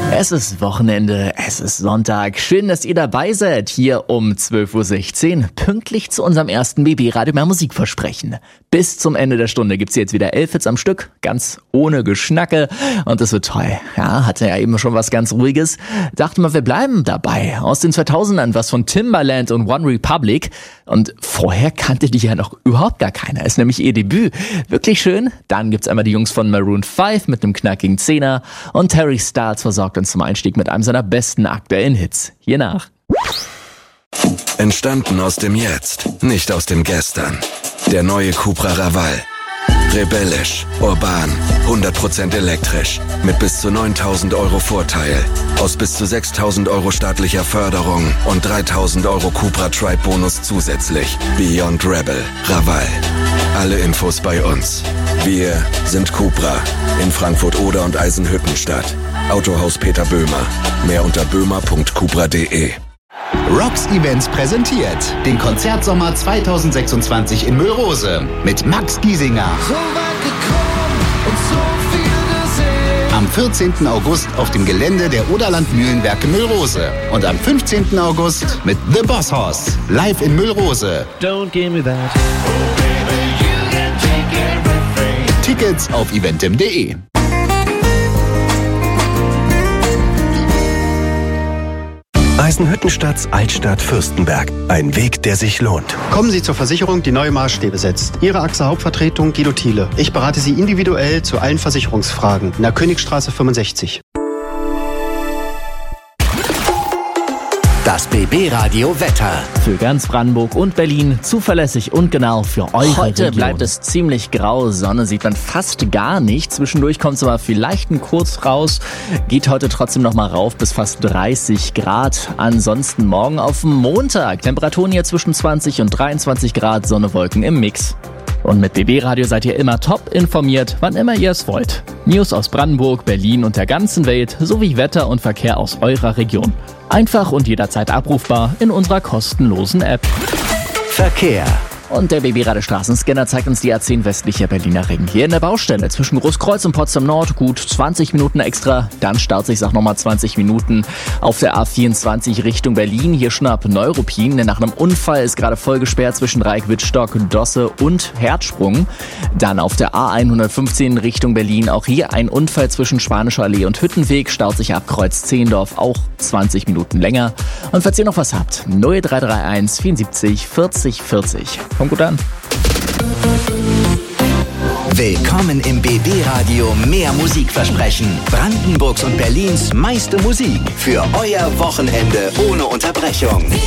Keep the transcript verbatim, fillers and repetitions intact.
Es ist Wochenende, es ist Sonntag. Schön, dass ihr dabei seid, hier um zwölf Uhr sechzehn, pünktlich zu unserem ersten B B-Radio mehr Musikversprechen. Bis zum Ende der Stunde gibt's jetzt wieder elf Hits am Stück, ganz ohne Geschnacke, und das wird toll. Ja, hatte ja eben schon was ganz Ruhiges. Dachten wir, wir bleiben dabei. Aus den zweitausendern was von Timbaland und One Republic. Und vorher kannte die ja noch überhaupt gar keiner. Ist nämlich ihr Debüt. Wirklich schön. Dann gibt's einmal die Jungs von Maroon fünf mit einem knackigen Zehner. Und Harry Styles versorgt uns zum Einstieg mit einem seiner besten aktuellen Hits. Hier nach. Entstanden aus dem Jetzt, nicht aus dem Gestern. Der neue Cupra Raval. Rebellisch, urban, hundert Prozent elektrisch, mit bis zu neuntausend Euro Vorteil, aus bis zu sechstausend Euro staatlicher Förderung und dreitausend Euro Cupra Tribe Bonus zusätzlich. Beyond Rebel, Raval. Alle Infos bei uns. Wir sind Cupra in Frankfurt Oder und Eisenhüttenstadt. Autohaus Peter Böhmer. Mehr unter böhmer punkt cupra punkt de. Rocks Events präsentiert den Konzertsommer zweitausendsechsundzwanzig in Müllrose mit Max Giesinger. So weit gekommen und so viel gesehen. Am vierzehnten August auf dem Gelände der Oderland Mühlenwerke Müllrose. Und am fünfzehnten August mit The Boss Hoss. Live in Müllrose. Don't give me that. Oh baby, you can take everything. Tickets auf eventim punkt de. Eisenhüttenstadts Altstadt Fürstenberg. Ein Weg, der sich lohnt. Kommen Sie zur Versicherung, die neue Maßstäbe setzt. Ihre A X A Hauptvertretung Guido Thiele. Ich berate Sie individuell zu allen Versicherungsfragen. In der Königstraße fünfundsechzig. Das B B-Radio Wetter. Für ganz Brandenburg und Berlin zuverlässig und genau für eure Heute Region. bleibt es ziemlich grau, Sonne sieht man fast gar nicht. Zwischendurch kommt es aber vielleicht ein kurz raus. Geht heute trotzdem noch mal rauf bis fast dreißig Grad. Ansonsten morgen auf dem Montag. Temperaturen hier zwischen zwanzig und dreiundzwanzig Grad, Sonne, Wolken im Mix. Und mit B B-Radio seid ihr immer top informiert, wann immer ihr es wollt. News aus Brandenburg, Berlin und der ganzen Welt sowie Wetter und Verkehr aus eurer Region. Einfach und jederzeit abrufbar in unserer kostenlosen App. Verkehr. Und der B B-Radio Straßenscanner zeigt uns die A zehn westlicher Berliner Ring. Hier in der Baustelle zwischen Großkreuz und Potsdam Nord gut zwanzig Minuten extra. Dann staut sich auch nochmal zwanzig Minuten auf der A vierundzwanzig Richtung Berlin. Hier schon ab Neuruppin, denn nach einem Unfall ist gerade voll gesperrt zwischen Dreieck-Wittstock, Dosse und Herzsprung. Dann auf der A hundertfünfzehn Richtung Berlin. Auch hier ein Unfall zwischen Spanischer Allee und Hüttenweg. Staut sich ab Kreuz Zehndorf auch zwanzig Minuten länger. Und falls ihr noch was habt, null drei drei eins vierundsiebzig vierzig vierzig. Kommt gut an. Willkommen im B B-Radio mehr Musikversprechen. Brandenburgs und Berlins meiste Musik für euer Wochenende ohne Unterbrechung.